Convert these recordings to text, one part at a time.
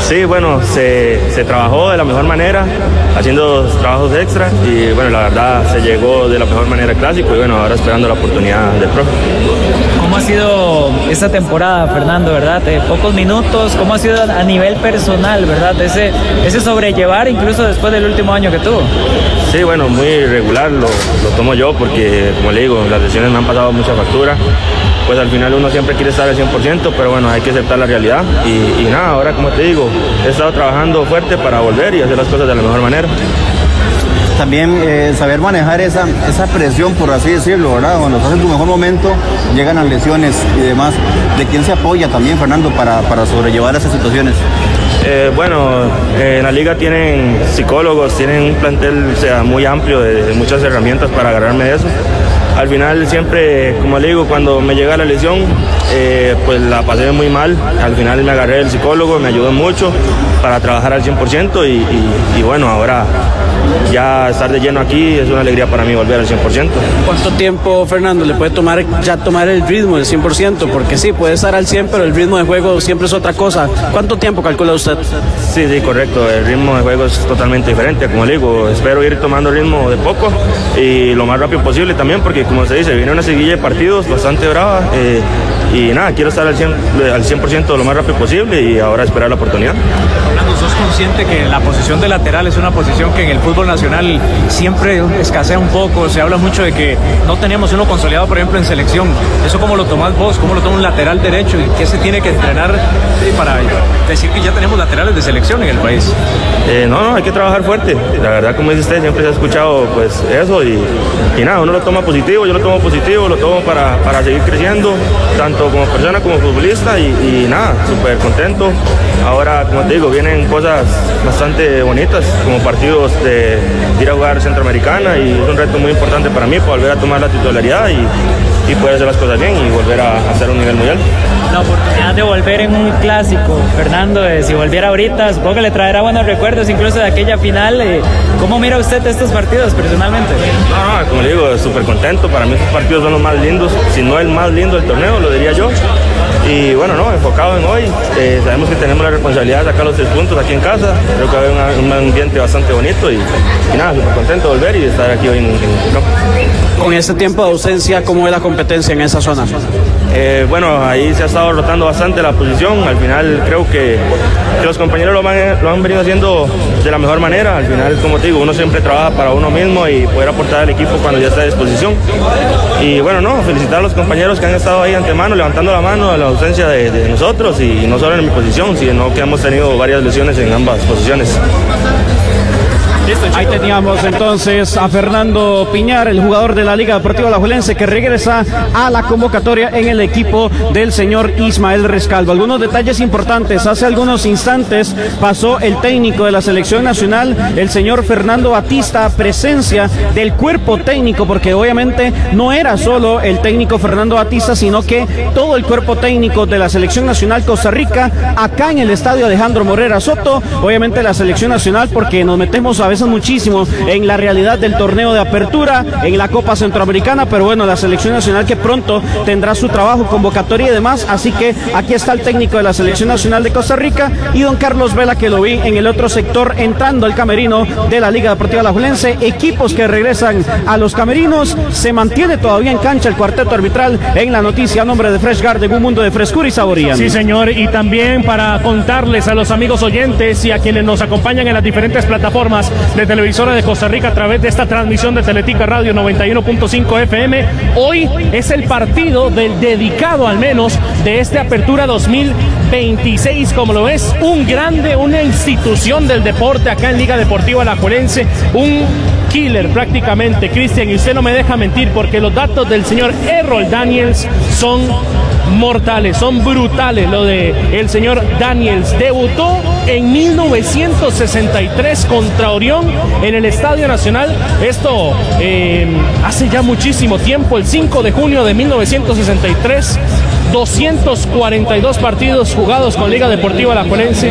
Sí, bueno, se trabajó de la mejor manera, haciendo trabajos extra y bueno, la verdad se llegó de la mejor manera al clásico y bueno, ahora esperando la oportunidad del profe. ¿Cómo ha sido esta temporada, Fernando, verdad? Pocos minutos, ¿cómo ha sido a nivel personal, verdad? Ese sobrellevar incluso después del último año que tuvo. Sí, bueno, muy regular lo tomo yo porque, como le digo, las lesiones me han pasado mucha factura. Pues al final uno siempre quiere estar al 100%, pero bueno, hay que aceptar la realidad. Y nada, ahora como te digo, he estado trabajando fuerte para volver y hacer las cosas de la mejor manera. También saber manejar esa presión, por así decirlo, ¿verdad? Cuando estás en tu mejor momento, llegan las lesiones y demás. ¿De quién se apoya también, Fernando, para sobrellevar esas situaciones? Bueno, en la liga tienen psicólogos, tienen un plantel muy amplio de muchas herramientas para agarrarme de eso. Al final siempre, como le digo, cuando me llega la lesión, pues la pasé muy mal. Al final me agarré del psicólogo, me ayudó mucho para trabajar al 100% y bueno, ahora ya estar de lleno aquí es una alegría para mí volver al 100%. ¿Cuánto tiempo, Fernando, le puede tomar el ritmo del 100%? Porque sí, puede estar al 100, pero el ritmo de juego siempre es otra cosa. ¿Cuánto tiempo calcula usted? Sí, correcto. El ritmo de juego es totalmente diferente. Como le digo, espero ir tomando ritmo de poco y lo más rápido posible también, porque como se dice, viene una seguilla de partidos bastante brava y nada, quiero estar al 100% lo más rápido posible y ahora esperar la oportunidad. Fernando, ¿sos consciente que la posición de lateral es una posición que en el fútbol nacional siempre escasea un poco? Se habla mucho de que no tenemos uno consolidado, por ejemplo, en selección. ¿Eso cómo lo tomás vos? ¿Cómo lo toma un lateral derecho? ¿Y qué se tiene que entrenar para decir que ya tenemos laterales de selección en el país? No, hay que trabajar fuerte. La verdad, como dice usted, siempre se ha escuchado pues eso y nada, uno lo toma positivo, yo lo tomo positivo, lo tomo para seguir creciendo, tanto como persona como futbolista y nada, súper contento. Ahora, como te digo, vienen cosas bastante bonitas, como partidos de ir a jugar Centroamericana y es un reto muy importante para mí, volver a tomar la titularidad y poder hacer las cosas bien y volver a hacer un nivel mundial. La oportunidad de volver en un clásico, Fernando, si volviera ahorita, supongo que le traerá buenos recuerdos incluso de aquella final. ¿Cómo mira usted estos partidos personalmente? No, como le digo, súper contento. Para mí estos partidos son los más lindos, si no el más lindo del torneo, lo diría yo. Y bueno, enfocado en hoy, sabemos que tenemos la responsabilidad de sacar los 3 puntos aquí en casa. Creo que hay un ambiente bastante bonito y nada, súper contento de volver y de estar aquí hoy en el campo. Con este tiempo de ausencia, ¿cómo es la competencia en esa zona? Bueno, ahí se ha estado rotando bastante la posición. Al final creo que los compañeros lo han venido haciendo de la mejor manera. Al final, como te digo, uno siempre trabaja para uno mismo y poder aportar al equipo cuando ya está a disposición. Y bueno, felicitar a los compañeros que han estado ahí antemano, levantando la mano a la ausencia de nosotros y no solo en mi posición, sino que hemos tenido varias lesiones en ambas posiciones. Ahí teníamos entonces a Fernando Piñar, el jugador de la Liga Deportiva Alajuelense, que regresa a la convocatoria en el equipo del señor Ismael Rescalvo. Algunos detalles importantes: hace algunos instantes pasó el técnico de la selección nacional, el señor Fernando Batista, presencia del cuerpo técnico, porque obviamente no era solo el técnico Fernando Batista, sino que todo el cuerpo técnico de la selección nacional Costa Rica, acá en el estadio Alejandro Morera Soto. Obviamente la selección nacional, porque nos metemos a veces muchísimo en la realidad del torneo de apertura, en la Copa Centroamericana, pero bueno, la selección nacional que pronto tendrá su trabajo, convocatoria y demás, así que aquí está el técnico de la selección nacional de Costa Rica y don Carlos Vela, que lo vi en el otro sector entrando al camerino de la Liga Deportiva Alajuelense. Equipos que regresan a los camerinos, se mantiene todavía en cancha el cuarteto arbitral en la noticia a nombre de Fresh Garden, un mundo de frescura y saboría. Sí, señor, y también para contarles a los amigos oyentes y a quienes nos acompañan en las diferentes plataformas de televisora de Costa Rica a través de esta transmisión de Teletica Radio 91.5 FM. Hoy es el partido del dedicado, al menos, de esta apertura 2026, como lo es un grande, una institución del deporte acá en Liga Deportiva Alajuelense, un killer prácticamente, Cristian, y usted no me deja mentir porque los datos del señor Errol Daniels son mortales, son brutales. Lo de el señor Daniels: debutó en 1963 contra Orión en el Estadio Nacional. Esto hace ya muchísimo tiempo, el 5 de junio de 1963. 242 partidos jugados con Liga Deportiva Alajuelense,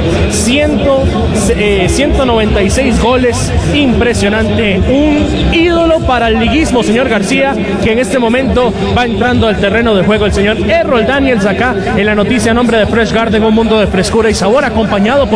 196 goles, impresionante, un ídolo para el liguismo, señor García, que en este momento va entrando al terreno de juego el señor Errol Daniels acá en la noticia a nombre de Fresh Garden, un mundo de frescura y sabor, acompañado por